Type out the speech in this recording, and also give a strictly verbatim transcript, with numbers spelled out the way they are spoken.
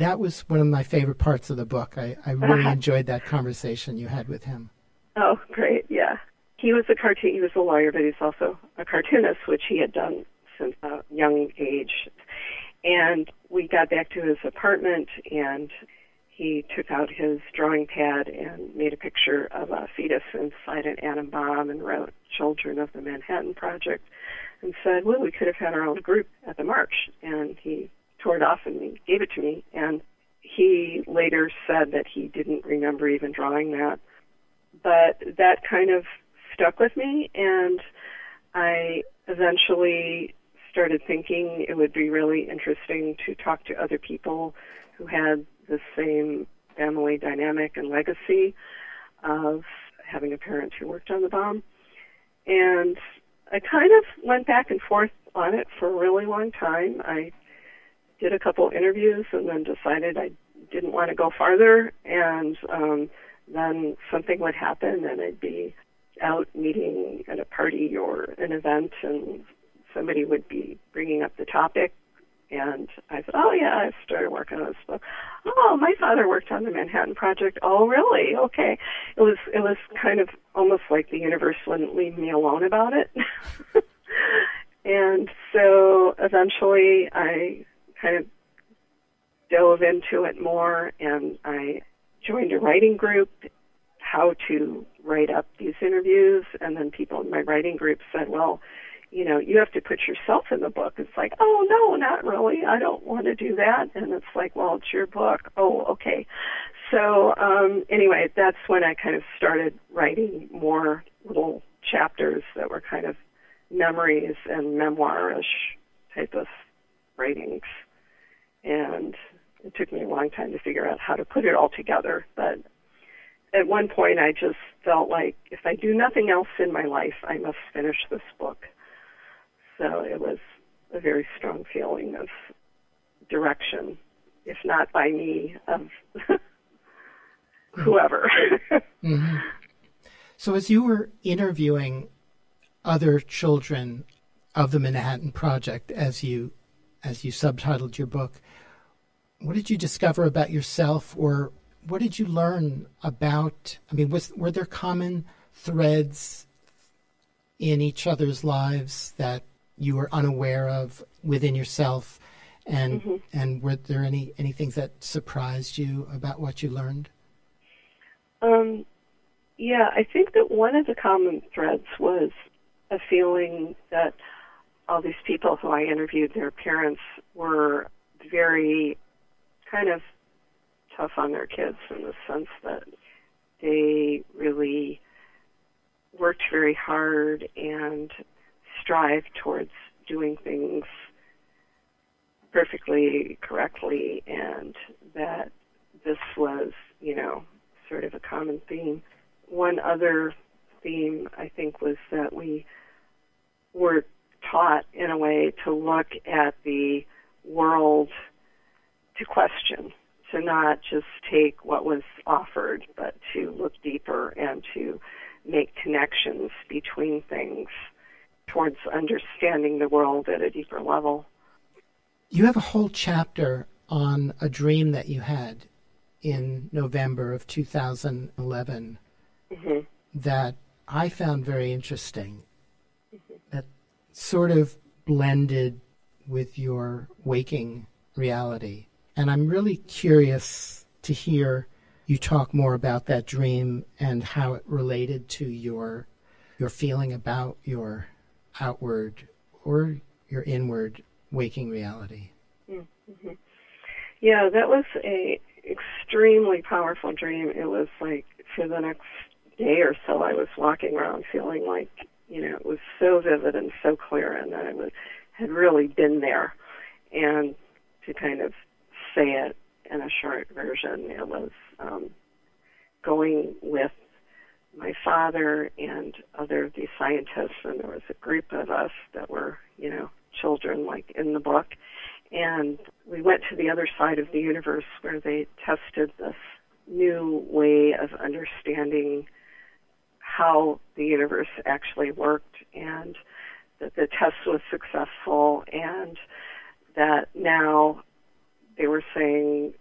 that was one of my favorite parts of the book. I, I really enjoyed that conversation you had with him. Oh, great, yeah. He was a cartoon. He was a lawyer, but he's also a cartoonist, which he had done since a young age. And we got back to his apartment, and he took out his drawing pad and made a picture of a fetus inside an atom bomb and wrote Children of the Manhattan Project and said, well, we could have had our own group at the march. And he tore it off and he gave it to me. And he later said that he didn't remember even drawing that. But that kind of stuck with me, and I eventually started thinking it would be really interesting to talk to other people who had the same family dynamic and legacy of having a parent who worked on the bomb. And I kind of went back and forth on it for a really long time. I did a couple interviews and then decided I didn't want to go farther, and um, then something would happen and I'd be out meeting at a party or an event and somebody would be bringing up the topic, and I said, oh yeah, I started working on this book. Oh, my father worked on the Manhattan Project. Oh, really? Okay. It was it was kind of almost like the universe wouldn't leave me alone about it. And so eventually I kind of dove into it more, and I joined a writing group, how to write up these interviews, and then people in my writing group said, well, you know, you have to put yourself in the book. It's like, oh, no, not really. I don't want to do that. And it's like, well, it's your book. Oh, okay. So um, anyway, that's when I kind of started writing more little chapters that were kind of memories and memoir-ish type of writings. And it took me a long time to figure out how to put it all together. But at one point, I just felt like if I do nothing else in my life, I must finish this book. So it was a very strong feeling of direction, if not by me, of whoever. Mm-hmm. So as you were interviewing other children of the Manhattan Project, as you as you subtitled your book, what did you discover about yourself, or what did you learn about, I mean, was were there common threads in each other's lives that you were unaware of within yourself? And mm-hmm. and were there any, any things that surprised you about what you learned? Um, yeah, I think that one of the common threads was a feeling that all these people who I interviewed, their parents were very kind of tough on their kids in the sense that they really worked very hard and strived towards doing things perfectly correctly, and that this was, you know, sort of a common theme. One other theme, I think, was that we were taught in a way to look at the world to question, to not just take what was offered, but to look deeper and to make connections between things towards understanding the world at a deeper level. You have a whole chapter on a dream that you had in November of two thousand eleven mm-hmm. that I found very interesting, mm-hmm. that sort of blended with your waking reality. And I'm really curious to hear you talk more about that dream and how it related to your your feeling about your outward or your inward waking reality. Mm-hmm. Yeah, that was a extremely powerful dream. It was like for the next day or so I was walking around feeling like, you know, it was so vivid and so clear, and that I was, had really been there. And to kind of say it in a short version, it was um, going with my father and other of these scientists, and there was a group of us that were, you know, children like in the book, and we went to the other side of the universe where they tested this new way of understanding how the universe actually worked, and that the test was successful, and that now they were saying